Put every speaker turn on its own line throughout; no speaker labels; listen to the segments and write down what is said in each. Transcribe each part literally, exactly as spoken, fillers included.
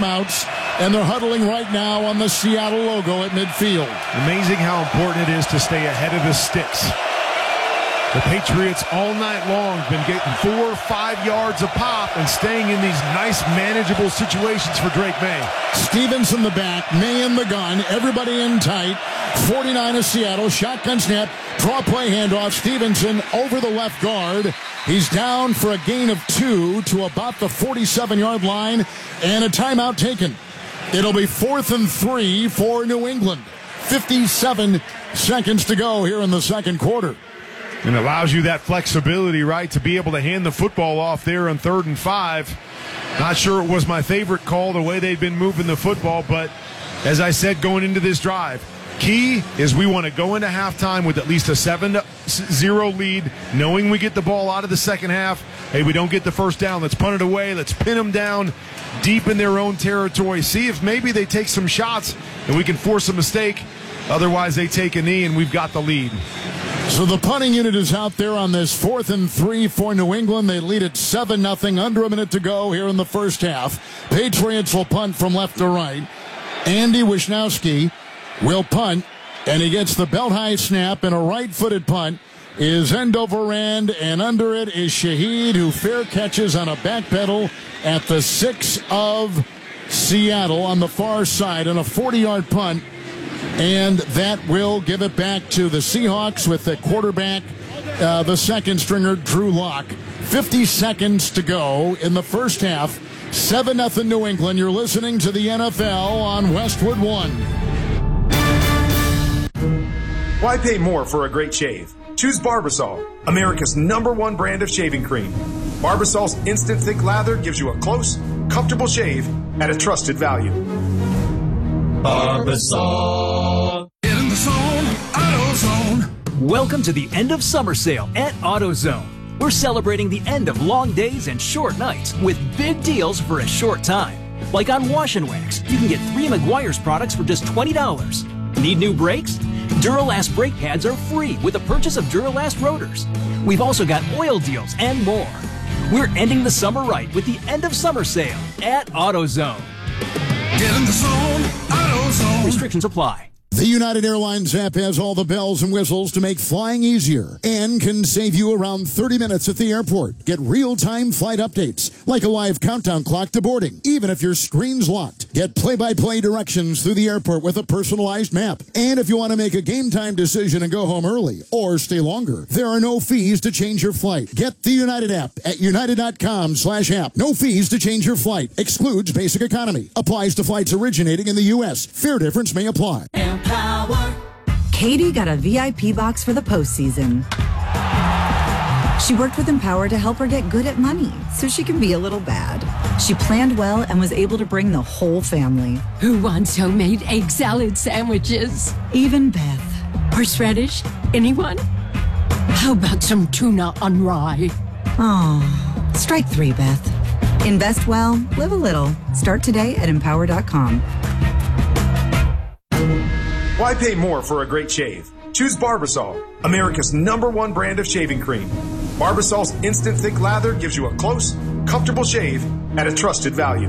timeouts, and they're huddling right now on the Seattle logo at midfield.
Amazing how important it is to stay ahead of the sticks. The Patriots all night long been getting four or five yards a pop and staying in these nice, manageable situations for Drake May.
Stevens in the back, May in the gun, everybody in tight. forty-nine of Seattle, shotgun snap, draw play handoff. Stevenson over the left guard. He's down for a gain of two to about the forty-seven-yard line, and a timeout taken. It'll be fourth and three for New England. fifty-seven seconds to go here in the second quarter.
And allows you that flexibility, right, to be able to hand the football off there on third and five. Not sure it was my favorite call, the way they've been moving the football, but as I said going into this drive, key is we want to go into halftime with at least a seven to zero lead, knowing we get the ball out of the second half. Hey, we don't get the first down. Let's punt it away. Let's pin them down deep in their own territory. See if maybe they take some shots and we can force a mistake. Otherwise, they take a knee and we've got the lead.
So the punting unit is out there on this fourth and three for New England. They lead at seven nothing, under a minute to go here in the first half. Patriots will punt from left to right. Andy Wisnowski will punt, and he gets the belt-high snap, and a right-footed punt is end over end, and under it is Shaheed, who fair catches on a back pedal at the six of Seattle on the far side, and a forty-yard punt. And that will give it back to the Seahawks with the quarterback, uh, the second stringer, Drew Lock. fifty seconds to go in the first half. seven nothing New England. You're listening to the N F L on Westwood One.
Why pay more for a great shave? Choose Barbasol, America's number one brand of shaving cream. Barbasol's instant thick lather gives you a close, comfortable shave at a trusted value.
Barbasol. Get in the zone, AutoZone.
Welcome to the end of summer sale at AutoZone. We're celebrating the end of long days and short nights with big deals for a short time. Like on Wash and Wax, you can get three Meguiar's products for just twenty dollars. Need new brakes? Duralast brake pads are free with the purchase of Duralast rotors. We've also got oil deals and more. We're ending the summer right with the end of summer sale at AutoZone.
Get in the zone, AutoZone.
Restrictions apply.
The United Airlines app has all the bells and whistles to make flying easier and can save you around thirty minutes at the airport. Get real-time flight updates, like a live countdown clock to boarding, even if your screen's locked. Get play-by-play directions through the airport with a personalized map. And if you want to make a game-time decision and go home early or stay longer, there are no fees to change your flight. Get the United app at united.com slash app. No fees to change your flight. Excludes basic economy. Applies to flights originating in the U S. Fare difference may apply.
Power. Katie got a V I P box for the postseason. She worked with Empower to help her get good at money so she can be a little bad. She planned well and was able to bring the whole family.
Who wants homemade egg salad sandwiches?
Even Beth.
Horseradish? Anyone? How about some tuna on rye?
Oh, strike three, Beth. Invest well, live a little. Start today at empower dot com.
Why pay more for a great shave? Choose Barbasol, America's number one brand of shaving cream. Barbasol's instant thick lather gives you a close, comfortable shave at a trusted value.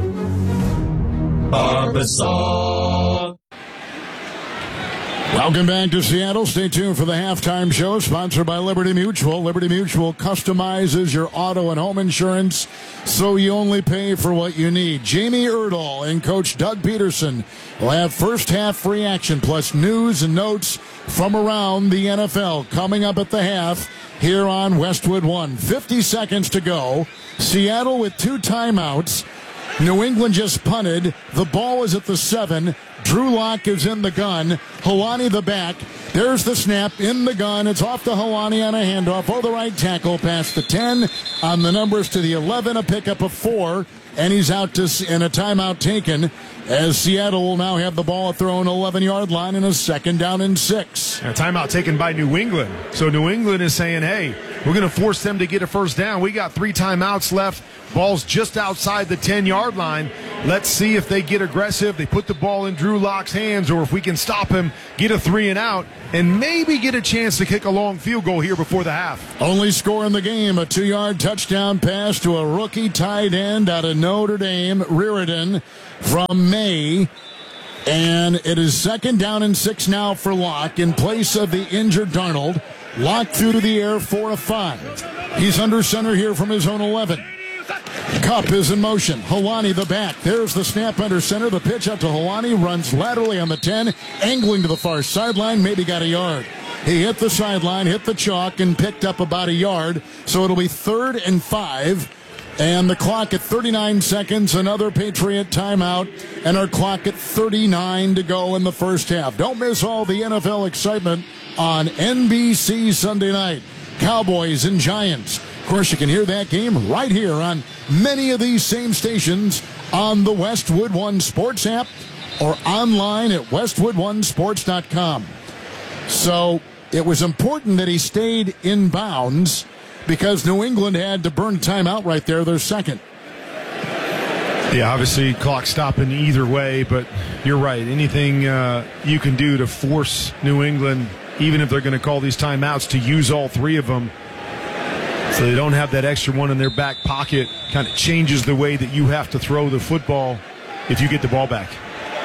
Barbasol.
Welcome back to Seattle. Stay tuned for the halftime show, sponsored by Liberty Mutual. Liberty Mutual customizes your auto and home insurance so you only pay for what you need. Jamie Erdahl and Coach Doug Peterson will have first half reaction plus news and notes from around the N F L coming up at the half here on Westwood One. fifty seconds to go. Seattle with two timeouts. New England just punted. The ball is at the seven. Drew Lock is in the gun. Helani the back. There's the snap in the gun. It's off to Helani on a handoff. Oh, the right tackle past the ten. On the numbers to the eleven, a pickup of four. And he's out to in a timeout taken as Seattle will now have the ball at their own eleven-yard line in a second down and six.
A timeout taken by New England. So New England is saying, hey, we're going to force them to get a first down. We got three timeouts left. Ball's just outside the ten-yard line. Let's see if they get aggressive. They put the ball in Drew Lock's hands, or if we can stop him, get a three and out, and maybe get a chance to kick a long field goal here before the half.
Only score in the game, a two-yard touchdown pass to a rookie tight end out of Notre Dame, Reardon, from May. And it is second down and six now for Locke in place of the injured Darnold. Locke through to the air for a five. He's under center here from his own eleven. Kupp is in motion. Helani the back. There's the snap under center. The pitch out to Helani. Runs laterally on the ten. Angling to the far sideline. Maybe got a yard. He hit the sideline, hit the chalk, and picked up about a yard. So it'll be third and five. And the clock at thirty-nine seconds. Another Patriot timeout. And our clock at thirty-nine to go in the first half. Don't miss all the N F L excitement on N B C Sunday night. Cowboys and Giants. Of course, you can hear that game right here on many of these same stations on the Westwood One Sports app or online at westwood one sports dot com. So it was important that he stayed in bounds because New England had to burn timeout right there, their second.
Yeah, obviously clock stopping either way, but you're right. Anything uh, you can do to force New England, even if they're going to call these timeouts, to use all three of them, so they don't have that extra one in their back pocket, kind of changes the way that you have to throw the football if you get the ball back.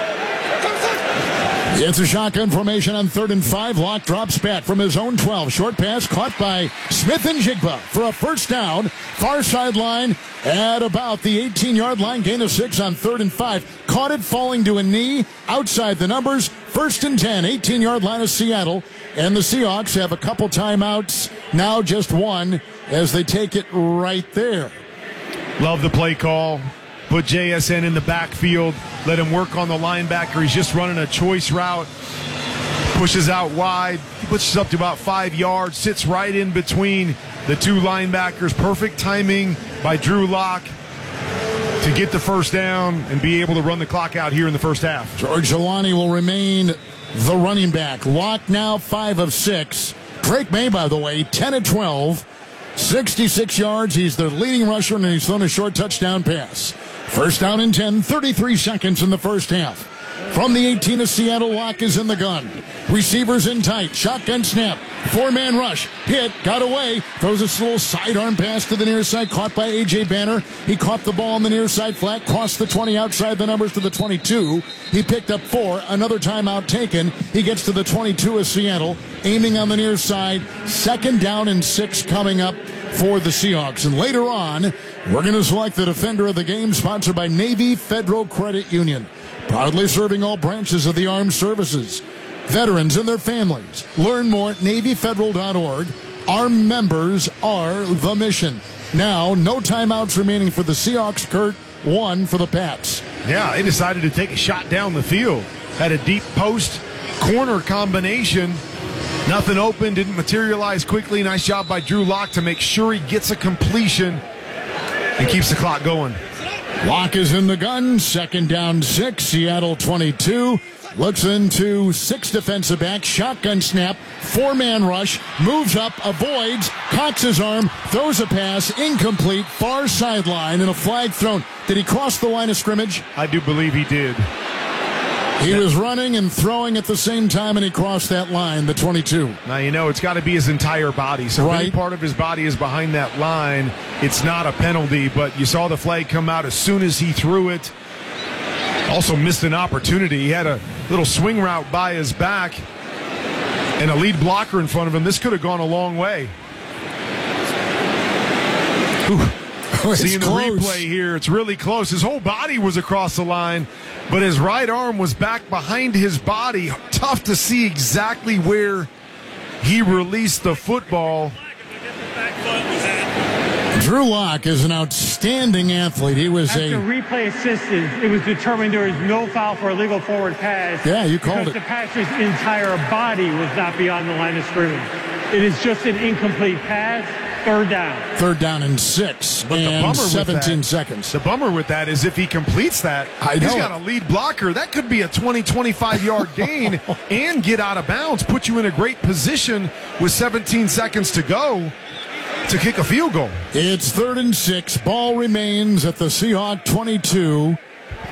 It's a shotgun formation on third and five. Locke drops back from his own twelve. Short pass caught by Smith and Jigba for a first down. Far sideline at about the eighteen-yard line. Gain of six on third and five. Caught it falling to a knee outside the numbers. First and ten. eighteen-yard line of Seattle. And the Seahawks have a couple timeouts. Now just one as they take it right there.
Love the play call. Put J S N in the backfield. Let him work on the linebacker. He's just running a choice route. Pushes out wide. Pushes up to about five yards. Sits right in between the two linebackers. Perfect timing by Drew Lock to get the first down and be able to run the clock out here in the first half.
George Helani will remain the running back. Lock now five of six. Drake May, by the way, ten of twelve. sixty-six yards. He's the leading rusher, and he's thrown a short touchdown pass. First down and ten, thirty-three seconds in the first half. From the eighteen of Seattle, Locke is in the gun. Receivers in tight. Shotgun snap. Four-man rush. Hit. Got away. Throws a little sidearm pass to the near side. Caught by A J. Banner. He caught the ball on the near side flat. Crossed the twenty outside the numbers to the twenty-two. He picked up four. Another timeout taken. He gets to the twenty-two of Seattle. Aiming on the near side. Second down and six coming up for the Seahawks. And later on, we're going to select the defender of the game, sponsored by Navy Federal Credit Union. Proudly serving all branches of the armed services. Veterans and their families. Learn more at navy federal dot org. Our members are the mission. Now, no timeouts remaining for the Seahawks. Kurt, one for the Pats.
Yeah, they decided to take a shot down the field. Had a deep post corner combination. Nothing open, didn't materialize quickly. Nice job by Drew Lock to make sure he gets a completion and keeps the clock going.
Locke is in the gun. Second down, six. Seattle twenty-two. Looks into six defensive backs. Shotgun snap. Four-man rush. Moves up. Avoids. Cocks his arm. Throws a pass. Incomplete. Far sideline and a flag thrown. Did he cross the line of scrimmage?
I do believe he did.
He was running and throwing at the same time, and he crossed that line, the twenty-two.
Now, you know, it's got to be his entire body. So
right.
if any part of his body is behind that line, it's not a penalty. But you saw the flag come out as soon as he threw it. Also missed an opportunity. He had a little swing route by his back and a lead blocker in front of him. This could have gone a long way.
Oh,
Seeing the
close.
replay here, it's really close. His whole body was across the line, but his right arm was back behind his body. Tough to see exactly where he released the football.
Drew Lock is an outstanding athlete. He was
After
a
replay assistance, it was determined there was no foul for a legal forward pass.
Yeah, you called
because
it.
the passer's entire body was not beyond the line of scrimmage. It is just an incomplete pass. Third down.
Third down and six.
But the
and
bummer
seventeen
with that,
seconds.
The bummer with that is if he completes that,
I
he's
know
got a lead blocker. That could be a twenty, twenty-five yard gain and get out of bounds, put you in a great position with seventeen seconds to go to kick a field goal.
It's third and six. Ball remains at the Seahawk twenty-two.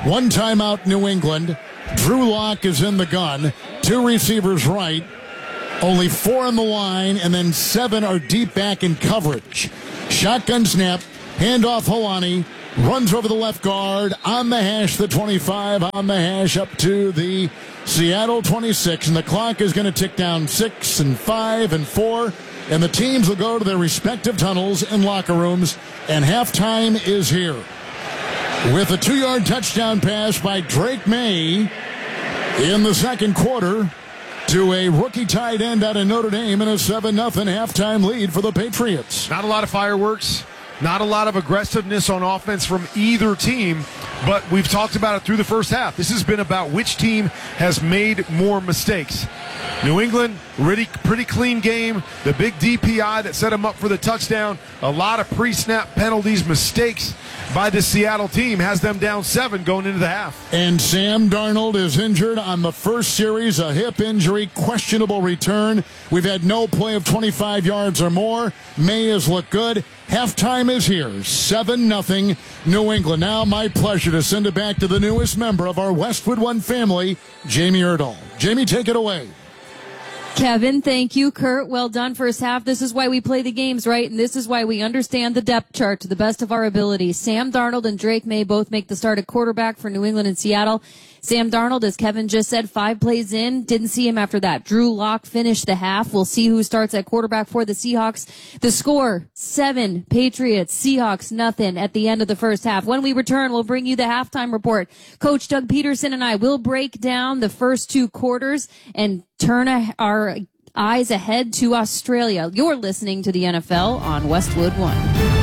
One timeout, New England. Drew Lock is in the gun. Two receivers right. Only four on the line, and then seven are deep back in coverage. Shotgun snap. Handoff Holani. Runs over the left guard. On the hash, the twenty-five. On the hash up to the Seattle twenty-six. And the clock is going to tick down six and five and four. And the teams will go to their respective tunnels and locker rooms. And halftime is here. With a two-yard touchdown pass by Drake May in the second quarter to a rookie tight end out of Notre Dame, and a seven nothing halftime lead for the Patriots.
Not a lot of fireworks, not a lot of aggressiveness on offense from either team, but we've talked about it through the first half. This has been about which team has made more mistakes. New England, really pretty clean game. The big D P I that set them up for the touchdown. A lot of pre-snap penalties, mistakes by the Seattle team has them down seven going into the half.
And Sam Darnold is injured on the first series, a hip injury, questionable return. We've had no play of twenty-five yards or more. May has looked good. Halftime is here, seven nothing New England. Now my pleasure to send it back to the newest member of our Westwood One family, Jamie Erdahl. Jamie, take it away.
Kevin, thank you. Kurt, well done first half. This is why we play the games, right? And this is why we understand the depth chart to the best of our ability. Sam Darnold and Drake May both make the start at quarterback for New England and Seattle. Sam Darnold, as Kevin just said, five plays in. Didn't see him after that. Drew Lock finished the half. We'll see who starts at quarterback for the Seahawks. The score, seven. Patriots, Seahawks, nothing at the end of the first half. When we return, we'll bring you the halftime report. Coach Doug Peterson and I will break down the first two quarters and turn our eyes ahead to Australia. You're listening to the N F L on Westwood One.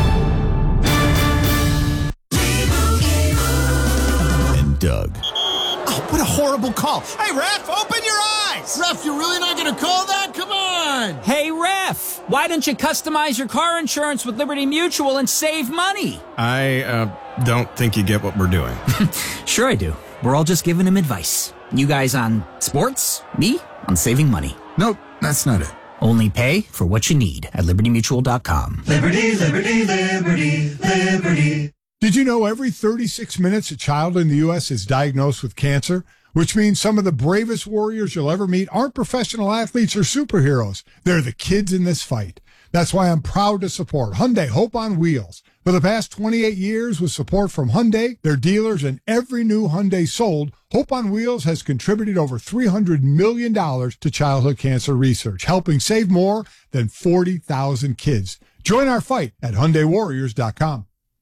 And Doug.
Oh, what a horrible call. Hey, ref, open your eyes.
Ref, you're really not going to call that? Come on.
Hey, ref, why don't you customize your car insurance with Liberty Mutual and save money?
I uh, don't think you get what we're doing.
Sure I do. We're all just giving him advice. You guys on sports, me on saving money.
Nope, that's not it.
Only pay for what you need at liberty mutual dot com.
Liberty, liberty, liberty, liberty.
Did you know every thirty-six minutes a child in the U S is diagnosed with cancer? Which means some of the bravest warriors you'll ever meet aren't professional athletes or superheroes. They're the kids in this fight. That's why I'm proud to support Hyundai Hope on Wheels. For the past twenty-eight years, with support from Hyundai, their dealers, and every new Hyundai sold, Hope on Wheels has contributed over three hundred million dollars to childhood cancer research, helping save more than forty thousand kids. Join our fight at Hyundai Warriors dot com.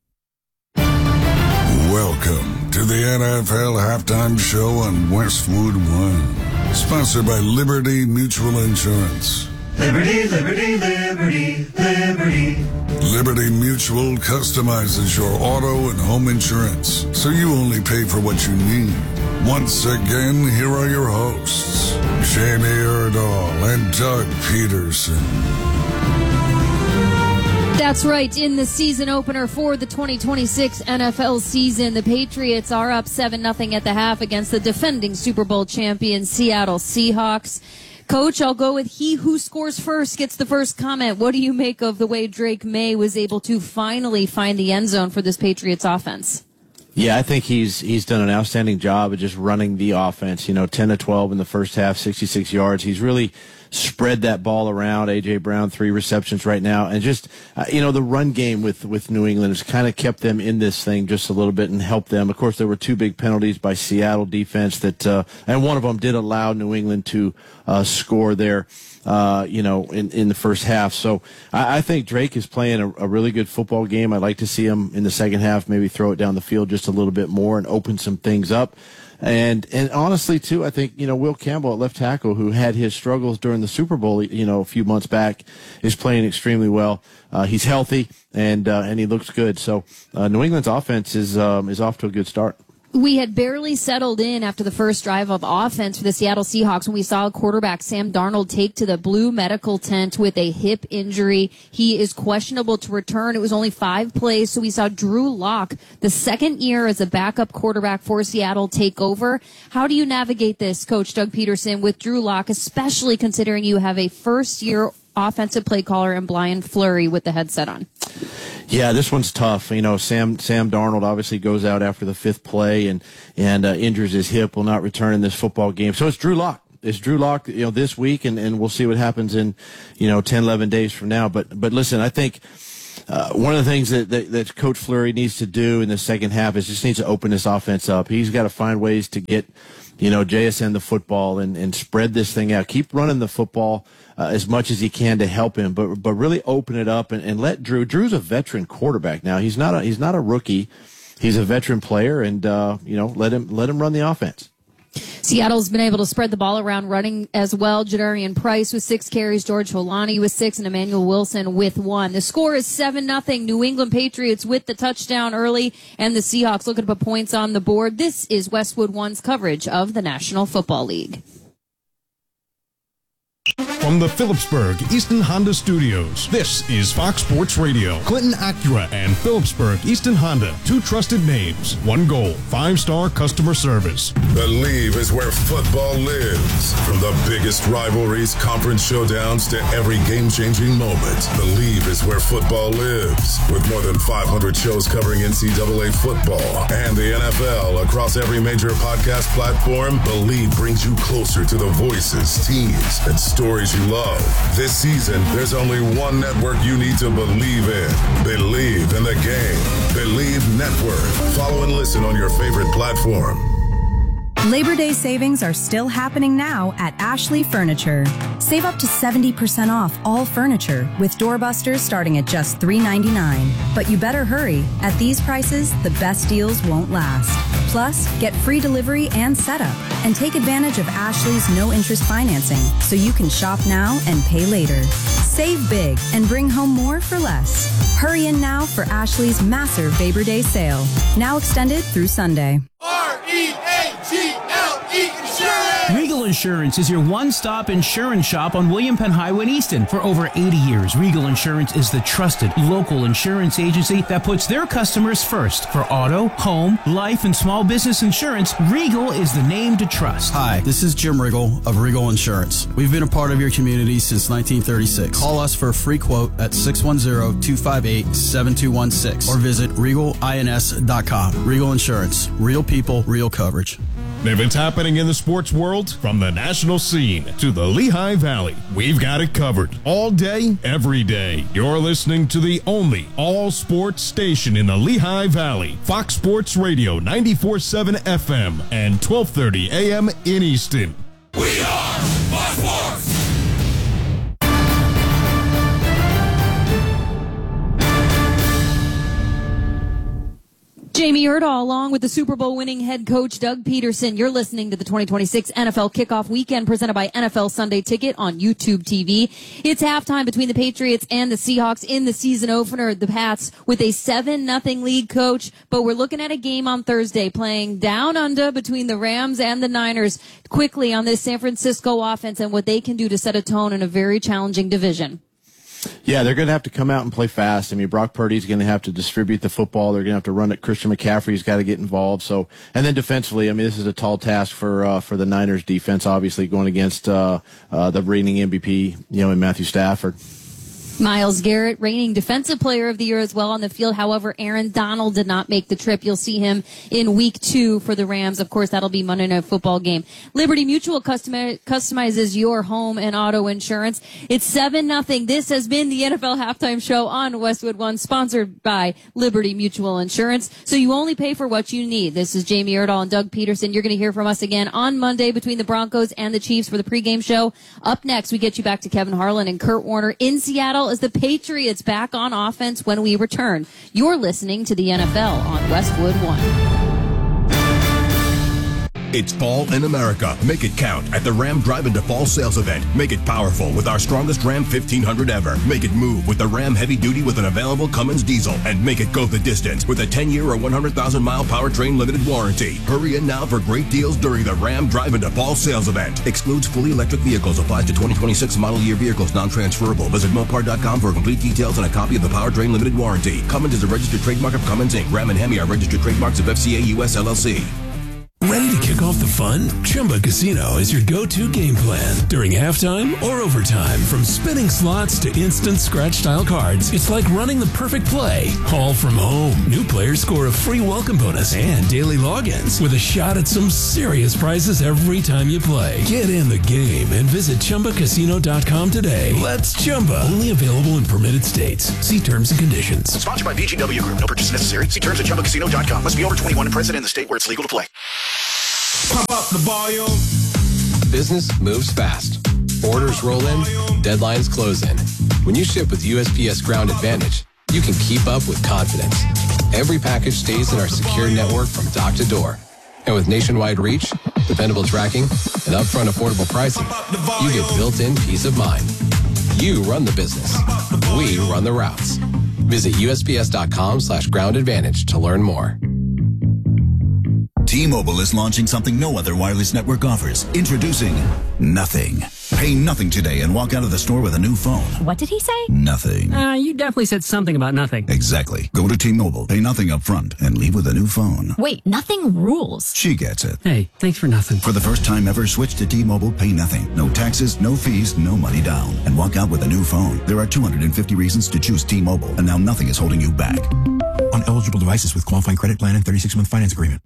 Welcome to the N F L Halftime Show on Westwood One. Sponsored by Liberty Mutual Insurance.
Liberty, liberty, liberty, liberty.
Liberty Mutual customizes your auto and home insurance, so you only pay for what you need. Once again, here are your hosts, Jamie Erdahl and Doug Peterson.
That's right. In the season opener for the twenty twenty-six N F L season, the Patriots are up seven nothing at the half against the defending Super Bowl champion Seattle Seahawks. Coach, I'll go with he who scores first gets the first comment. What do you make of the way Drake May was able to finally find the end zone for this Patriots offense?
Yeah, I think he's he's done an outstanding job of just running the offense. You know, ten to twelve in the first half, sixty-six yards. He's really spread that ball around. A J. Brown, three receptions right now. And just, uh, you know, the run game with, with New England has kind of kept them in this thing just a little bit and helped them. Of course, there were two big penalties by Seattle defense that, uh, and one of them did allow New England to uh, score there, uh, you know, in, in the first half. So I, I think Drake is playing a, a really good football game. I'd like to see him in the second half maybe throw it down the field just a little bit more and open some things up. And and honestly, too, I think, you know, Will Campbell at left tackle, who had his struggles during the Super Bowl, you know, a few months back, is playing extremely well. Uh, he's healthy, and uh, and he looks good. So uh, New England's offense is um, is off to a good start.
We had barely settled in after the first drive of offense for the Seattle Seahawks when we saw quarterback Sam Darnold take to the blue medical tent with a hip injury. He is questionable to return. It was only five plays, so we saw Drew Lock, the second year as a backup quarterback for Seattle, take over. How do you navigate this, Coach Doug Peterson, with Drew Lock, especially considering you have a first-year offensive play caller in Brian Fleury with the headset on?
Yeah, this one's tough. You know, Sam Sam Darnold obviously goes out after the fifth play and and uh, injures his hip, will not return in this football game. So it's Drew Lock. It's Drew Lock, you know, this week, and, and we'll see what happens in, you know, ten, eleven days from now. But but listen, I think uh, one of the things that, that that Coach Fleury needs to do in the second half is just needs to open this offense up. He's got to find ways to get, you know, J S N the football and, and spread this thing out. Keep running the football uh, as much as he can to help him, but but really open it up and, and let Drew. Drew's a veteran quarterback now. He's not a he's not a rookie. He's a veteran player, and uh, you know, let him let him run the offense.
Seattle's been able to spread the ball around running as well. Jadarian Price with six carries, George Holani with six, and Emmanuel Wilson with one. The score is seven nothing. New England Patriots with the touchdown early, and the Seahawks looking to put points on the board. This is Westwood One's coverage of the National Football League.
From the Phillipsburg Easton Honda Studios, this is Fox Sports Radio. Clinton Acura and Phillipsburg Easton Honda, two trusted names, one goal, five-star customer service.
Believe is where football lives. From the biggest rivalries, conference showdowns, to every game-changing moment, Believe is where football lives. With more than five hundred shows covering N C double A football and the N F L across every major podcast platform, Believe brings you closer to the voices, teams, and stories you love. This season, there's only one network you need to believe in. Believe in the game. Believe Network. Follow and listen on your favorite platform.
Labor Day savings are still happening now at Ashley Furniture. Save up to seventy percent off all furniture with doorbusters starting at just three ninety-nine. But you better hurry. At these prices, the best deals won't last. Plus, get free delivery and setup. And take advantage of Ashley's no-interest financing so you can shop now and pay later. Save big and bring home more for less. Hurry in now for Ashley's massive Labor Day sale. Now extended through Sunday.
R E A G L E Insurance!
Regal Insurance is your one-stop insurance shop on William Penn Highway in Easton. For over eighty years, Regal Insurance is the trusted local insurance agency that puts their customers first. For auto, home, life, and small business insurance, Regal is the name to trust.
Hi, this is Jim Riggle of Regal Insurance. We've been a part of your community since nineteen thirty-six. Call us for a free quote at six one zero, two five eight, seven two one six or visit regal ins dot com. Regal Insurance. Real people, real coverage.
If it's happening in the sports world, from the national scene to the Lehigh Valley, we've got it covered. All day, every day. You're listening to the only all-sports station in the Lehigh Valley. Fox Sports Radio, ninety-four point seven F M and twelve thirty A M in Easton.
We are Fox Sports!
Jamie Erdahl, along with the Super Bowl winning head coach Doug Peterson. You're listening to the twenty twenty-six N F L Kickoff Weekend presented by N F L Sunday Ticket on YouTube T V. It's halftime between the Patriots and the Seahawks in the season opener. The Pats with a seven nothing lead, coach, but we're looking at a game on Thursday playing down under between the Rams and the Niners quickly on this San Francisco offense and what they can do to set a tone in a very challenging division.
Yeah, they're going to have to come out and play fast. I mean, Brock Purdy's going to have to distribute the football. They're going to have to run it. Christian McCaffrey's got to get involved. So, and then defensively, I mean, this is a tall task for uh, for the Niners defense. Obviously, going against uh, uh, the reigning M V P, you know, in Matthew Stafford.
Myles Garrett, reigning Defensive Player of the Year as well on the field. However, Aaron Donald did not make the trip. You'll see him in week two for the Rams. Of course, that'll be Monday Night Football game. Liberty Mutual custom- customizes your home and auto insurance. It's seven nothing. This has been the N F L Halftime Show on Westwood One, sponsored by Liberty Mutual Insurance. So you only pay for what you need. This is Jamie Erdahl and Doug Peterson. You're going to hear from us again on Monday between the Broncos and the Chiefs for the pregame show. Up next, we get you back to Kevin Harlan and Kurt Warner in Seattle as the Patriots back on offense when we return. You're listening to the N F L on Westwood One.
It's fall in America. Make it count at the Ram Drive into Fall sales event. Make it powerful with our strongest Ram fifteen hundred ever. Make it move with the Ram Heavy Duty with an available Cummins diesel. And make it go the distance with a ten-year or one hundred thousand mile powertrain limited warranty. Hurry in now for great deals during the Ram Drive into Fall sales event. Excludes fully electric vehicles. Applies to twenty twenty-six model year vehicles. Non-transferable. Visit Mopar dot com for complete details and a copy of the powertrain limited warranty. Cummins is a registered trademark of Cummins Incorporated. Ram and Hemi are registered trademarks of F C A U S L L C.
Ready to
kick off the fun? Chumba Casino is your go-to game plan. During halftime or overtime, from spinning slots to instant scratch-style cards, it's like running the perfect play, all from home. New players score a free welcome bonus and daily logins with a shot at some serious prizes every time you play. Get in the game and visit Chumba Casino dot com today. Let's Chumba. Only available in permitted states. See terms and conditions.
Sponsored by B G W Group. No purchase necessary. See terms at Chumba Casino dot com. Must be over twenty-one and present in the state where it's legal to play.
Pump up the volume.
Business moves fast. Orders roll in. Deadlines close in. When you ship with U S P S Ground Advantage, you can keep up with confidence. Every package stays in our secure network from dock to door. And with nationwide reach, dependable tracking, and upfront affordable pricing, you get built-in peace of mind. You run the business. We run the routes. Visit U S P S dot com slash ground advantage to learn more.
T-Mobile is launching something no other wireless network offers. Introducing Nothing. Pay nothing today and walk out of the store with a new phone.
What did he say?
Nothing.
Uh, you definitely said something about nothing.
Exactly. Go to T-Mobile, pay nothing up front, and leave with a new phone.
Wait, nothing rules.
She gets it.
Hey, thanks for nothing.
For the first time ever, switch to T-Mobile, pay nothing. No taxes, no fees, no money down. And walk out with a new phone. There are two hundred fifty reasons to choose T-Mobile, and now nothing is holding you back. On eligible devices with qualifying credit plan and thirty-six month finance agreement.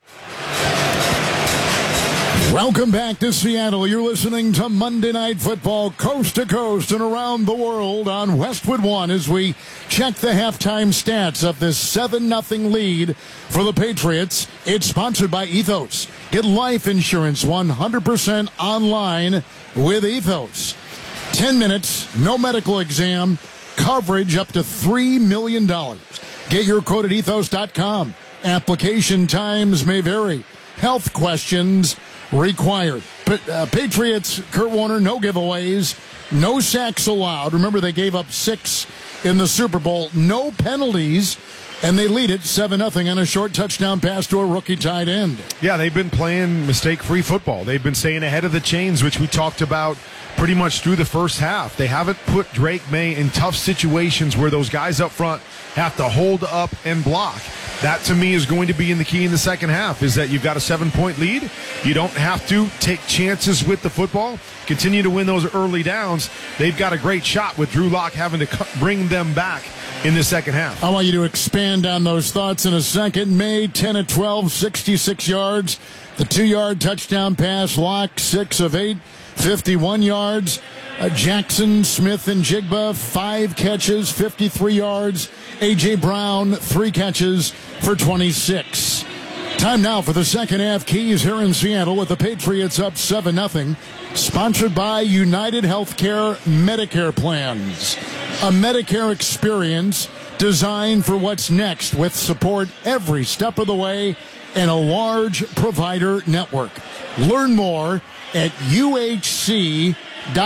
Welcome back to Seattle. You're listening to Monday Night Football coast to coast and around the world on Westwood One as we check the halftime stats of this seven nothing lead for the Patriots. It's sponsored by Ethos. Get life insurance one hundred percent online with Ethos. ten minutes, no medical exam, coverage up to three million dollars. Get your quote at ethos dot com. Application times may vary. Health questions required. But uh, Patriots, Kurt Warner, no giveaways, no sacks allowed. Remember, they gave up six in the Super Bowl. No penalties, and they lead it seven nothing on a short touchdown pass to a rookie tight end.
Yeah, they've been playing mistake-free football. They've been staying ahead of the chains, which we talked about pretty much through the first half. They haven't put Drake May in tough situations where those guys up front have to hold up and block. That, to me, is going to be in the key in the second half, is that you've got a seven-point lead. You don't have to take chances with the football. Continue to win those early downs. They've got a great shot with Drew Lock having to bring them back in the second half.
I want you to expand on those thoughts in a second. May, ten of twelve, sixty-six yards. The two-yard touchdown pass. Lock, six of eight, fifty-one yards. Uh, Jackson, Smith, and Jigba, five catches, fifty-three yards. A J. Brown, three catches for twenty-six. Time now for the second half keys here in Seattle with the Patriots up seven nothing. Sponsored by United Healthcare Medicare Plans. A Medicare experience designed for what's next with support every step of the way and a large provider network. Learn more at uhc.com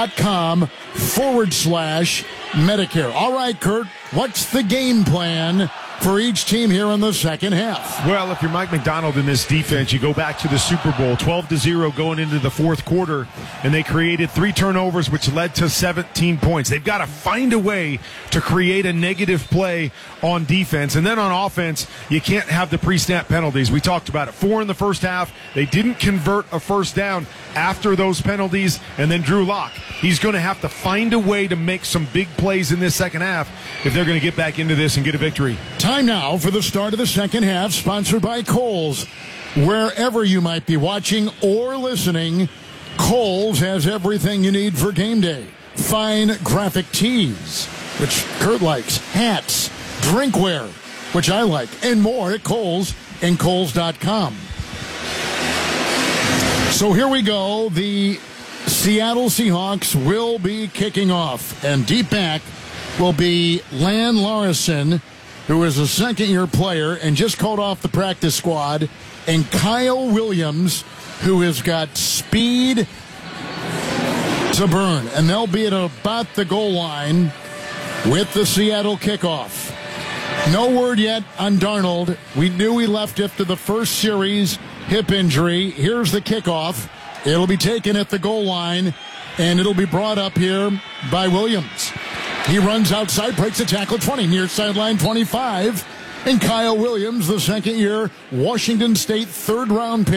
forward slash Medicare. All right, Kurt, what's the game plan for each team here in the second half?
Well, if you're Mike McDonald in this defense, you go back to the Super Bowl, twelve to zero going into the fourth quarter, and they created three turnovers, which led to seventeen points. They've got to find a way to create a negative play on defense. And then on offense, you can't have the pre-snap penalties. We talked about it. Four in the first half. They didn't convert a first down after those penalties. And then Drew Lock, he's going to have to find a way to make some big plays in this second half if they're going to get back into this and get a victory.
Time now for the start of the second half, sponsored by Kohl's. Wherever you might be watching or listening, Kohl's has everything you need for game day. Fine graphic tees, which Kurt likes, hats, drinkware, which I like, and more at Kohl's and Kohl's dot com. So here we go. The Seattle Seahawks will be kicking off, and deep back will be Lan Larson, who is a second-year player and just called off the practice squad, and Kyle Williams, who has got speed to burn. And they'll be at about the goal line with the Seattle kickoff. No word yet on Darnold. We knew he left after the first series, hip injury. Here's the kickoff. It'll be taken at the goal line, and it'll be brought up here by Williams. He runs outside, breaks a tackle, twenty, near sideline twenty-five. And Kyle Williams, the second-year Washington State third-round pick,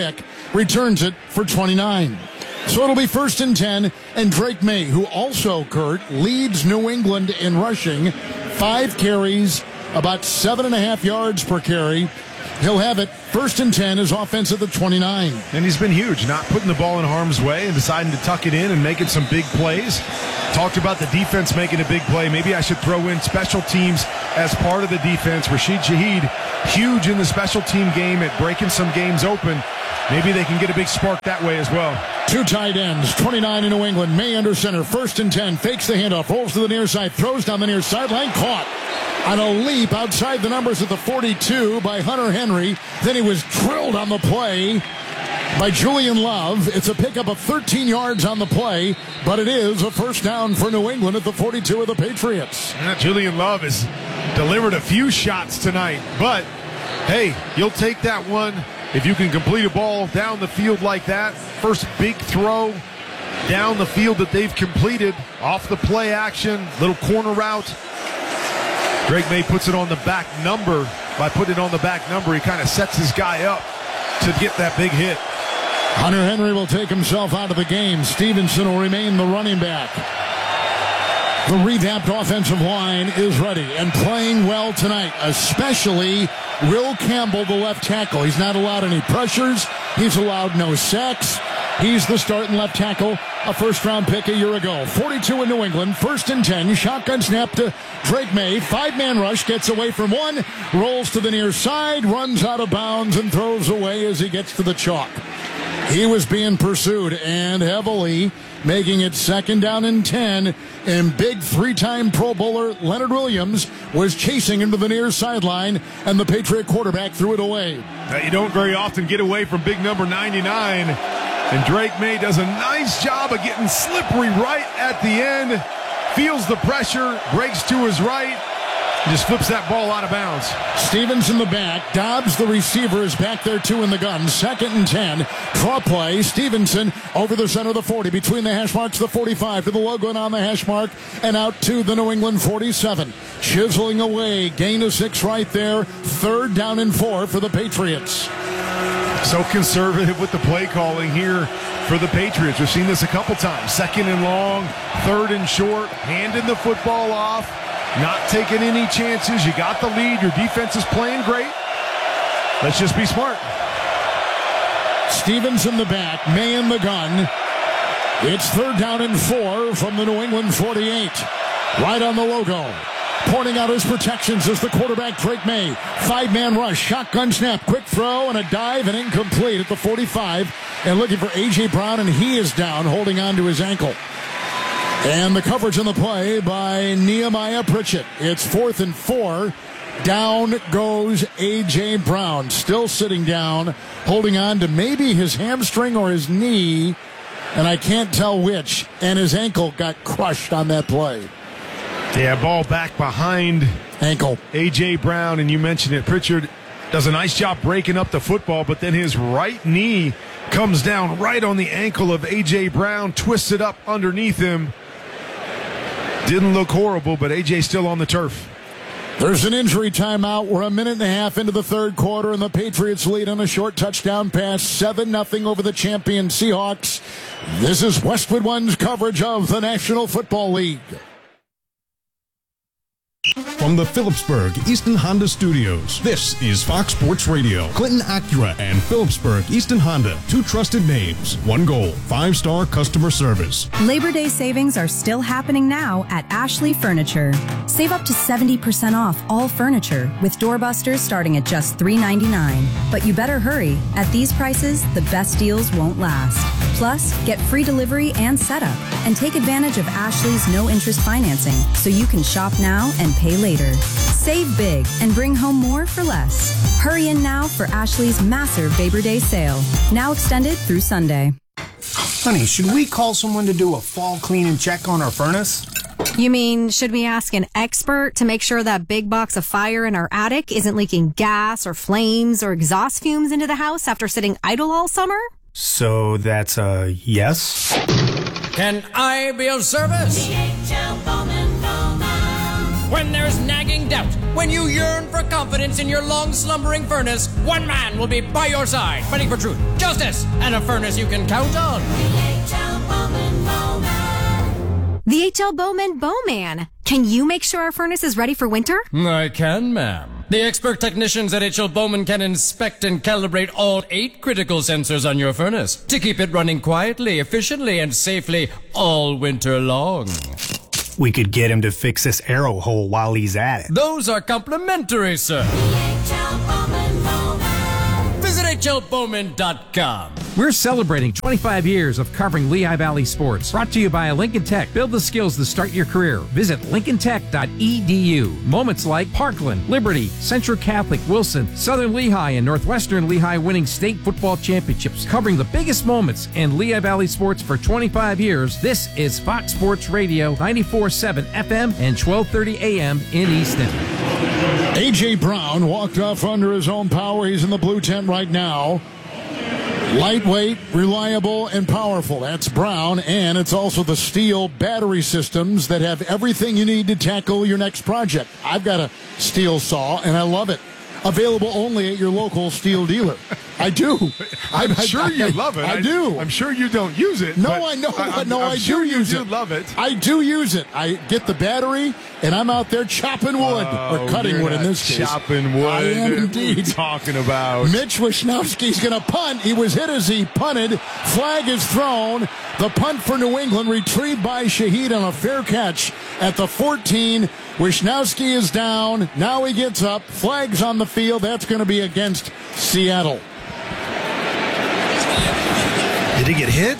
returns it for twenty-nine. So it'll be first and ten, and Drake May, who also, Kurt, leads New England in rushing, five carries, about seven and a half yards per carry. He'll have it first and ten, his offense at the twenty-nine.
And he's been huge, not putting the ball in harm's way and deciding to tuck it in and making some big plays. Talked about the defense making a big play. Maybe I should throw in special teams as part of the defense. Rashid Shaheed, huge in the special team game at breaking some games open. Maybe they can get a big spark that way as well.
Two tight ends, twenty-nine in New England. May under center, first and ten, fakes the handoff, rolls to the near side, throws down the near sideline, caught on a leap outside the numbers at the forty-two by Hunter Henry. Then he was drilled on the play by Julian Love. It's a pickup of thirteen yards on the play, but it is a first down for New England at the forty-two of the Patriots.
Yeah, Julian Love has delivered a few shots tonight, but hey, you'll take that one if you can complete a ball down the field like that. First big throw down the field that they've completed off the play action, little corner route. Drake May puts it on the back number. By putting it on the back number, he kind of sets his guy up to get that big hit.
Hunter Henry will take himself out of the game. Stevenson will remain the running back. The revamped offensive line is ready and playing well tonight, especially Will Campbell, the left tackle. He's not allowed any pressures. He's allowed no sacks. He's the starting left tackle, a first-round pick a year ago. forty-two in New England, first and ten. Shotgun snap to Drake May. Five-man rush, gets away from one, rolls to the near side, runs out of bounds, and throws away as he gets to the chalk. He was being pursued, and heavily, making it second down and ten. And big three-time Pro Bowler Leonard Williams was chasing into the near sideline, and the Patriot quarterback threw it away.
Now, you don't very often get away from big number ninety-nine. And Drake May does a nice job of getting slippery right at the end. Feels the pressure, breaks to his right, just flips that ball out of bounds.
Stevens in the back. Dobbs, the receiver, is back there too in the gun. Second and ten. Draw play. Stevenson over the center of the forty. Between the hash marks, the forty-five to the logo and on the hash mark. And out to the New England forty-seven. Chiseling away. Gain of six right there. Third down and four for the Patriots.
So conservative with the play calling here for the Patriots. We've seen this a couple times. Second and long, third and short, handing the football off, not taking any chances. You got the lead. Your defense is playing great. Let's just be smart.
Stevens in the back, May in the gun. It's third down and four from the New England forty-eight. Right on the logo. Pointing out his protections as the quarterback, Drake May. Five-man rush, shotgun snap, quick throw, and a dive, and incomplete at the forty-five. And looking for A J. Brown, and he is down, holding on to his ankle. And the coverage on the play by Nehemiah Pritchett. It's fourth and four. Down goes A J. Brown, still sitting down, holding on to maybe his hamstring or his knee, and I can't tell which, and his ankle got crushed on that play.
Yeah, ball back behind
ankle.
A J. Brown, and you mentioned it. Pritchard does a nice job breaking up the football, but then his right knee comes down right on the ankle of A J. Brown, twists it up underneath him. Didn't look horrible, but A J still on the turf.
There's an injury timeout. We're a minute and a half into the third quarter, and the Patriots lead on a short touchdown pass, seven nothing over the champion Seahawks. This is Westwood One's coverage of the National Football League.
From the Phillipsburg Easton Honda Studios, this is Fox Sports Radio. Clinton Acura and Phillipsburg Easton Honda, two trusted names, one goal, five-star customer service.
Labor Day savings are still happening now at Ashley Furniture. Save up to seventy percent off all furniture with doorbusters starting at just three ninety-nine. But you better hurry. At these prices, the best deals won't last. Plus, get free delivery and setup, and take advantage of Ashley's no-interest financing so you can shop now and pay later. Save big and bring home more for less. Hurry in now for Ashley's massive Labor Day sale, now extended through Sunday.
Honey, should we call someone to do a fall clean and check on our furnace?
You mean, should we ask an expert to make sure that big box of fire in our attic isn't leaking gas or flames or exhaust fumes into the house after sitting idle all summer?
So that's a yes?
Can I be of service?
D H L Bowman Bowman.
when there's nagging doubt, when you yearn for confidence in your long-slumbering furnace, one man will be by your side, fighting for truth, justice, and a furnace you can count on.
The H L Bowman Bowman. Can you make sure our furnace is ready for winter?
I can, ma'am. The expert technicians at H L Bowman can inspect and calibrate all eight critical sensors on your furnace to keep it running quietly, efficiently, and safely all winter long.
We could get him to fix this arrow hole while he's at it.
Those are complimentary, sir. Visit H L Bowman dot com.
We're celebrating twenty-five years of covering Lehigh Valley sports. Brought to you by Lincoln Tech. Build the skills to start your career. Visit lincoln tech dot e d u. Moments like Parkland, Liberty, Central Catholic, Wilson, Southern Lehigh, and Northwestern Lehigh winning state football championships. Covering the biggest moments in Lehigh Valley sports for twenty-five years. This is Fox Sports Radio, ninety-four point seven F M and twelve thirty A M in Easton.
A J. Brown walked off under his own power. He's in the blue tent right now. Lightweight, reliable, and powerful. That's Brown, and it's also the Steel battery systems that have everything you need to tackle your next project. I've got a Steel saw, and I love it. Available only at your local Steel dealer. I do.
I'm
I,
sure
I,
you
I,
love it.
I,
I
do.
I'm sure you don't use it.
No, I know.
I,
no,
I'm
I
sure
do use
you
it.
do love it.
I do use it. I get the battery, and I'm out there chopping wood
Oh,
or cutting
you're
wood in
not
this case.
chopping wood.
I am
What are you
indeed.
talking about?
Mitch Wisnowski's going to punt. He was hit as he punted. Flag is thrown. The punt for New England retrieved by Shaheed on a fair catch at the fourteen. Wisnowski is down. Now he gets up. Flags on the field. That's going to be against Seattle.
Did he get hit?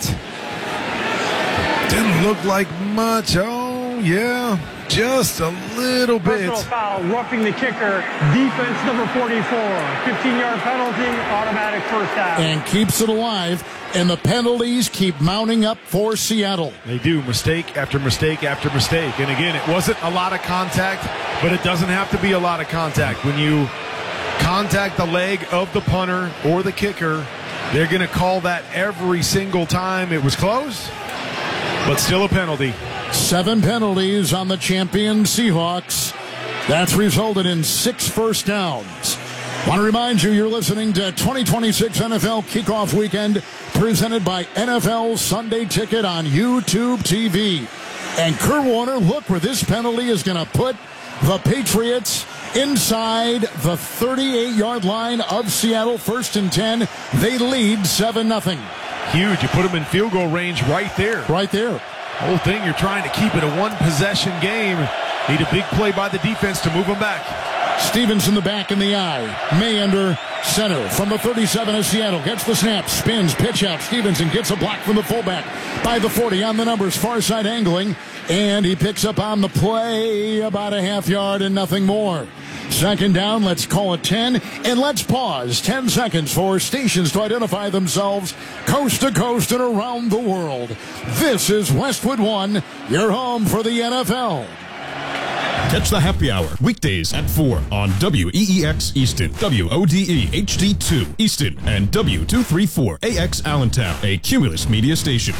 Didn't look like much. Oh, yeah. Just a little bit.
Personal foul, roughing the kicker. Defense number forty-four. fifteen-yard penalty, automatic first down.
And keeps it alive. And the penalties keep mounting up for Seattle.
They do, mistake after mistake after mistake. And again, it wasn't a lot of contact, but it doesn't have to be a lot of contact. When you contact the leg of the punter or the kicker, they're going to call that every single time it was close, but still a penalty.
Seven penalties on the champion Seahawks. That's resulted in six first downs. Want to remind you, you're listening to twenty twenty-six N F L Kickoff Weekend, presented by N F L Sunday Ticket on YouTube T V. And Kurt Warner, look where this penalty is going to put the Patriots inside the thirty-eight-yard line of Seattle. First and ten. They lead seven nothing.
Huge. You put them in field goal range right there.
Right there.
Whole thing, you're trying to keep it a one-possession game. Need a big play by the defense to move them back.
Stevenson the back in the eye. May under center from the thirty-seven of Seattle. Gets the snap, spins, pitch out. Stevenson gets a block from the fullback by the forty on the numbers. Far side angling. And he picks up on the play about a half yard and nothing more. Second down, let's call it ten. And let's pause ten seconds for stations to identify themselves coast to coast and around the world. This is Westwood One, your home for the N F L.
Catch the happy hour weekdays at four on W E E X Easton, W O D E H D two Easton, and W two thirty-four A X Allentown, a Cumulus media station.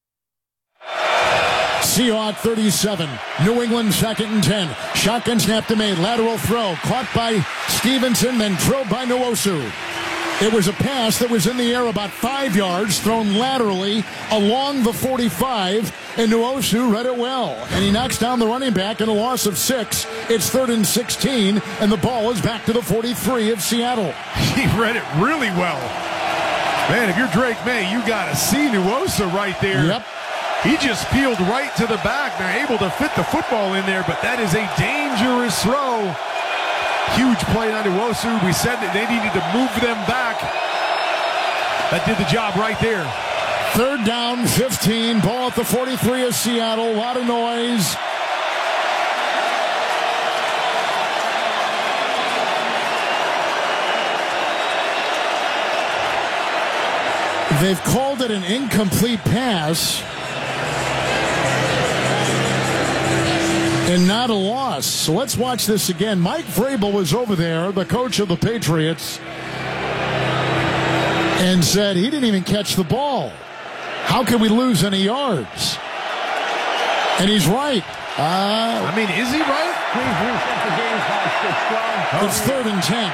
Seahawk thirty-seven. New England second and ten. Shotgun snap to May. Lateral throw. Caught by Stevenson, then drilled by Nwosu. It was a pass that was in the air about five yards, thrown laterally along the forty-five, and Nwosu read it well. And he knocks down the running back in a loss of six. It's third and sixteen, and the ball is back to the forty-three of Seattle.
He read it really well. Man, if you're Drake May, you got to see Nwosu right there.
Yep.
He just peeled right to the back. They're able to fit the football in there, but that is a dangerous throw. Huge play on Nwosu. We said that they needed to move them back. That did the job right there.
Third down, fifteen. Ball at the forty-three of Seattle. A lot of noise. They've called it an incomplete pass and not a loss. So let's watch this again. Mike Vrabel was over there, the coach of the Patriots, and said he didn't even catch the ball. How can we lose any yards? And he's right. Uh,
I mean, is he right?
Please reset the game clock to twelve.
It's third and ten.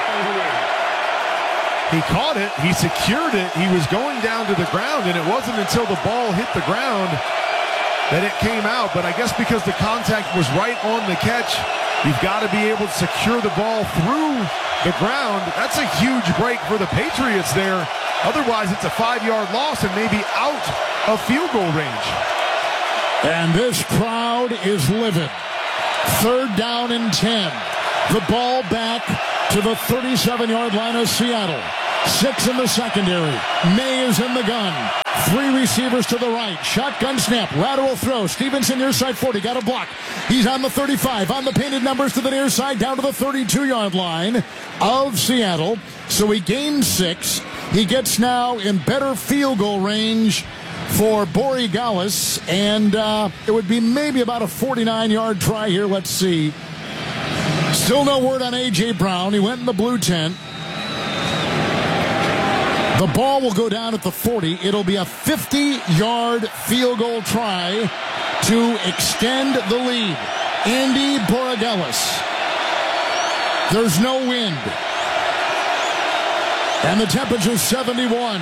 He caught it. He secured it. He was going down to the ground, and it wasn't until the ball hit the ground that it came out. But I guess because the contact was right on the catch, you've got to be able to secure the ball through the ground. That's a huge break for the Patriots there. Otherwise, it's a five-yard loss and maybe out of field goal range.
And this crowd is livid. Third down and ten. The ball back to the thirty-seven-yard line of Seattle. Six in the secondary. May is in the gun. Three receivers to the right. Shotgun snap. Lateral throw. Stevenson near side forty. Got a block. He's on the thirty-five. On the painted numbers to the near side. Down to the thirty-two-yard line of Seattle. So he gains six. He gets now in better field goal range for Borregales. And uh, it would be maybe about a forty-nine-yard try here. Let's see. Still no word on A J. Brown. He went in the blue tent. The ball will go down at the forty. It'll be a fifty-yard field goal try to extend the lead. Andy Borregales. There's no wind. And the temperature's seventy-one.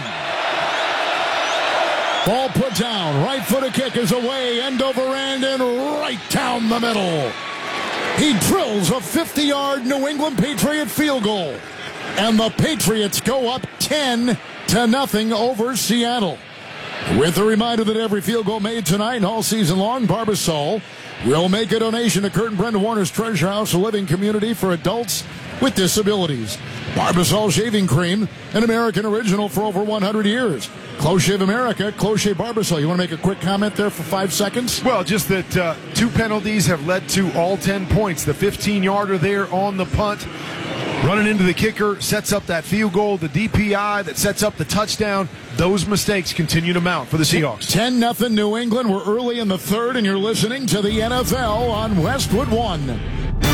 Ball put down. Right footed kick is away. End over end and right down the middle. He drills a fifty-yard New England Patriot field goal. And the Patriots go up ten to nothing over Seattle. With a reminder that every field goal made tonight and all season long, Barbasol will make a donation to Kurt and Brenda Warner's Treasure House, a living community for adults with disabilities. Barbasol shaving cream, an American original for over one hundred years. Close Shave America, Close Shave Barbasol. You want to make a quick comment there for five seconds?
Well, just that uh, two penalties have led to all ten points. The fifteen-yarder there on the punt, running into the kicker, sets up that field goal. The D P I that sets up the touchdown. Those mistakes continue to mount for the Seahawks.
ten nothing New England. We're early in the third, and you're listening to the N F L on Westwood One.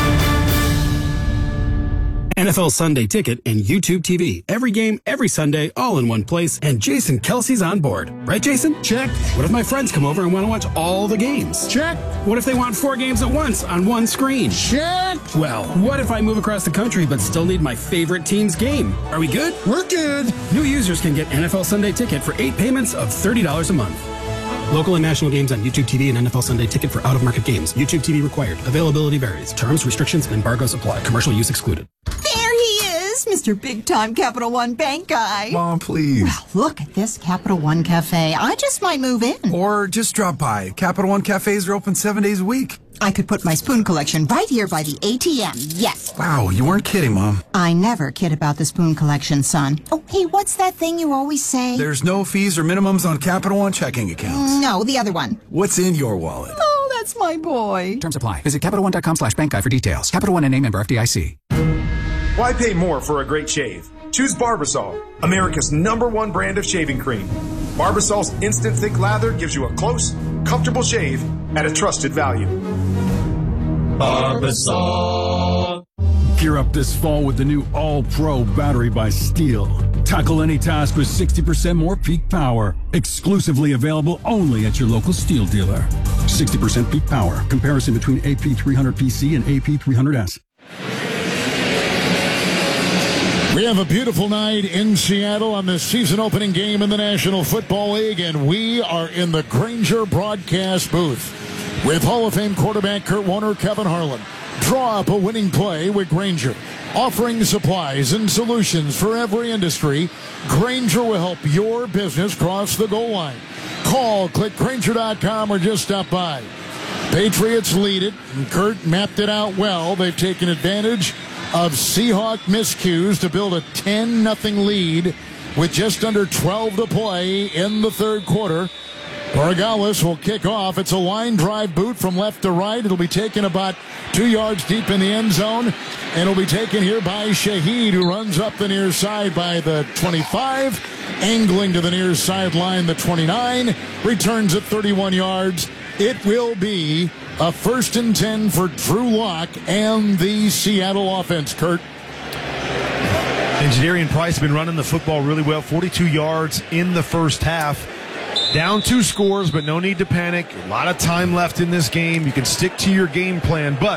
N F L Sunday Ticket and YouTube T V. Every game, every Sunday, all in one place. And Jason Kelsey's on board. Right, Jason?
Check.
What if my friends come over and want to watch all the games?
Check.
What if they want four games at once on one screen?
Check.
Well, what if I move across the country but still need my favorite team's game? Are we good?
We're good.
New users can get N F L Sunday Ticket for eight payments of thirty dollars a month. Local and national games on YouTube T V and N F L Sunday Ticket for out-of-market games. YouTube T V required. Availability varies. Terms, restrictions, and embargoes apply. Commercial use excluded.
There he is, Mister Big-Time Capital One Bank guy.
Mom, please.
Well, look at this Capital One Cafe. I just might move in.
Or just drop by. Capital One Cafes are open seven days a week.
I could put my spoon collection right here by the A T M. Yes.
Wow, you weren't kidding, Mom.
I never kid about the spoon collection, son. Oh, hey, what's that thing you always say?
There's no fees or minimums on Capital One checking accounts.
No, the other one.
What's in your wallet?
Oh, that's my boy.
Terms apply. Visit CapitalOne.com slash bank guide for details. Capital One and name member F D I C.
Why pay more for a great shave? Choose Barbasol, America's number one brand of shaving cream. Barbasol's instant thick lather gives you a close, comfortable shave at a trusted value.
Barbasol. Gear up this fall with the new All-Pro battery by Steel. Tackle any task with sixty percent more peak power. Exclusively available only at your local Steel dealer. sixty percent peak power. Comparison between A P three hundred P C and A P three hundred S.
We have a beautiful night in Seattle on the season opening game in the National Football League, and we are in the Grainger broadcast booth with Hall of Fame quarterback Kurt Warner, Kevin Harlan. Draw up a winning play with Grainger. Offering supplies and solutions for every industry, Grainger will help your business cross the goal line. Call, click Grainger dot com, or just stop by. Patriots lead it, and Kurt mapped it out well. They've taken advantage of Seahawk miscues to build a ten nothing lead with just under twelve to play in the third quarter. Borregales will kick off. It's a line drive boot from left to right. It'll be taken about two yards deep in the end zone, and it'll be taken here by Shaheed, who runs up the near side by the twenty-five, angling to the near sideline, the twenty-nine, returns at thirty-one yards. It will be a first and ten for Drew Lock and the Seattle offense, Kurt.
Engineering Price has been running the football really well. forty-two yards in the first half. Down two scores, but no need to panic. A lot of time left in this game. You can stick to your game plan, but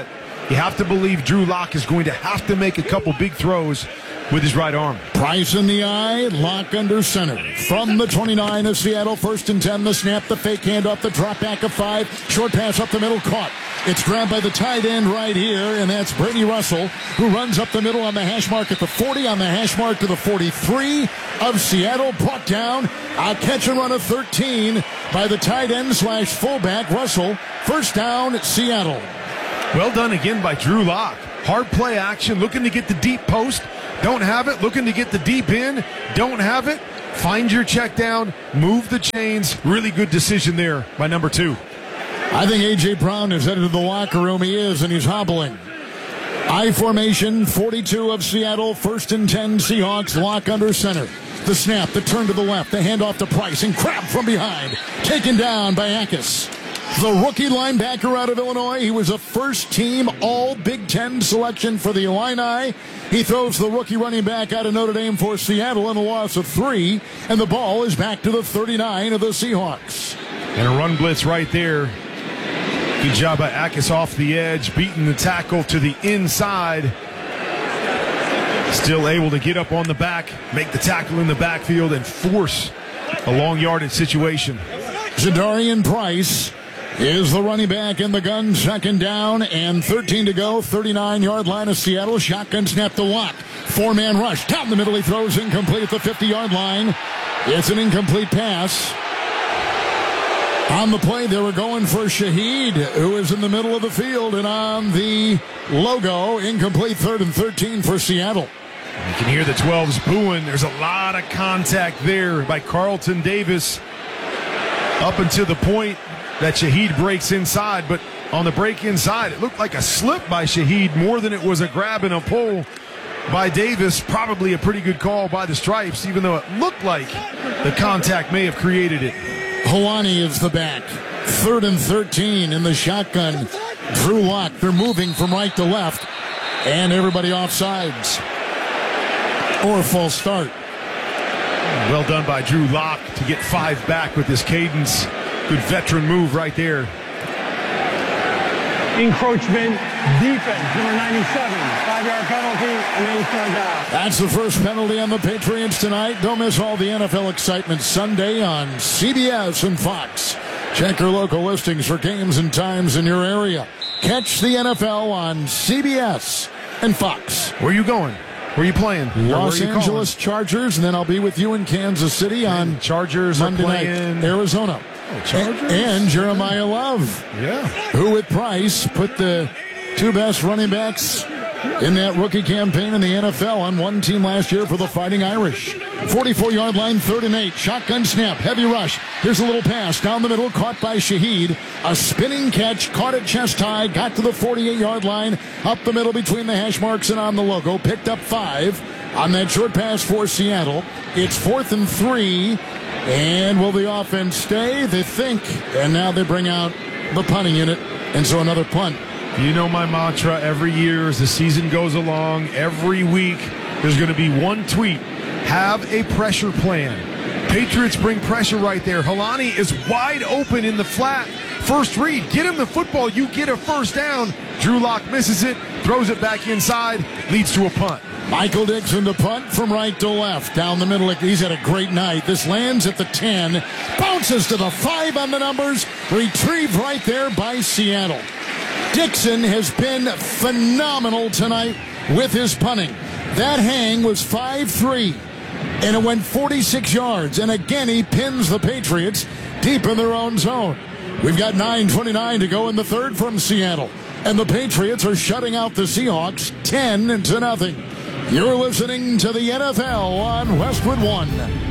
You have to believe Drew Lock is going to have to make a couple big throws with his right arm.
Price in the eye, Lock under center. From the twenty-nine of Seattle, first and ten, the snap, the fake handoff, the drop back of five, short pass up the middle, caught. It's grabbed by the tight end right here, and that's Brady Russell, who runs up the middle on the hash mark at the forty, on the hash mark to the forty-three of Seattle, brought down. A catch and run of thirteen by the tight end slash fullback, Russell. First down, Seattle.
Well done again by Drew Lock. Hard play action, looking to get the deep post. Don't have it. Looking to get the deep in. Don't have it. Find your check down. Move the chains. Really good decision there by number two.
I think A J. Brown is headed to the locker room. He is, and he's hobbling. I formation, forty-two of Seattle. First and ten, Seahawks. Lock under center. The snap, the turn to the left, the handoff to Price, and Crab from behind. Taken down by Akis. The rookie linebacker out of Illinois. He was a first-team All-Big Ten selection for the Illini. He throws the rookie running back out of Notre Dame for Seattle in a loss of three, and the ball is back to the thirty-nine of the Seahawks.
And a run blitz right there. Good job by Akis off the edge, beating the tackle to the inside. Still able to get up on the back, make the tackle in the backfield, and force a long yardage situation.
Jadarian Price is the running back in the gun, second down and thirteen to go, thirty-nine-yard line of Seattle. Shotgun snap to Lock. Four-man rush. Down the middle, he throws incomplete at the fifty-yard line. It's an incomplete pass. On the play, they were going for Shaheed, who is in the middle of the field, and on the logo, incomplete, third and thirteen for Seattle.
You can hear the twelves booing. There's a lot of contact there by Carlton Davis up until the point that Shaheed breaks inside, but on the break inside, it looked like a slip by Shaheed more than it was a grab and a pull by Davis. Probably a pretty good call by the Stripes, even though it looked like the contact may have created it.
Helani is the back. Third and thirteen in the shotgun. Drew Lock, they're moving from right to left, and everybody off sides. Or false start.
Well done by Drew Lock to get five back with this cadence. Good veteran move right there.
Encroachment, defense, number ninety-seven. Five-yard penalty, and then third down.
That's the first penalty on the Patriots tonight. Don't miss all the N F L excitement Sunday on C B S and Fox. Check your local listings for games and times in your area. Catch the N F L on C B S and Fox.
Where are you going? Where are you playing?
Los Angeles Chargers, and then I'll be with you in Kansas City on
and Chargers
Monday
are playing
night, Arizona.
Oh, Chargers.
And, and Jeremiah Love.
Yeah.
Who with Price put the two best running backs in that rookie campaign in the N F L on one team last year for the Fighting Irish. forty-four-yard line, third and eight. Shotgun snap, heavy rush. Here's a little pass down the middle, caught by Shaheed. A spinning catch, caught at chest high, got to the forty-eight-yard line, up the middle between the hash marks and on the logo. Picked up five on that short pass for Seattle. It's fourth and three. And will the offense stay? They think. And now they bring out the punting unit. And so another punt.
You know my mantra every year as the season goes along, every week, there's going to be one tweet. Have a pressure plan. Patriots bring pressure right there. Helani is wide open in the flat. First read. Get him the football. You get a first down. Drew Lock misses it, throws it back inside, leads to a punt.
Michael Dixon to punt from right to left. Down the middle. He's had a great night. This lands at the ten. Bounces to the five on the numbers. Retrieved right there by Seattle. Dixon has been phenomenal tonight with his punting. That hang was five three, and it went forty-six yards. And again, he pins the Patriots deep in their own zone. We've got nine twenty-nine to go in the third from Seattle. And the Patriots are shutting out the Seahawks ten to nothing. You're listening to the N F L on Westwood One.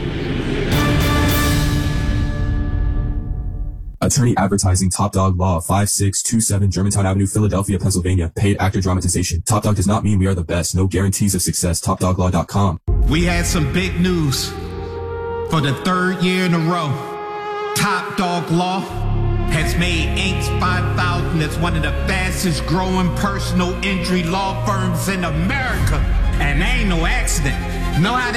Attorney Advertising, Top Dog Law, five six two seven Germantown Avenue, Philadelphia, Pennsylvania. Paid actor dramatization. Top Dog does not mean we are the best. No guarantees of success. top dog law dot com.
We had some big news. For the third year in a row, Top Dog Law has made Inc five thousand as one of the fastest growing personal injury law firms in America. And that ain't no accident. Know how that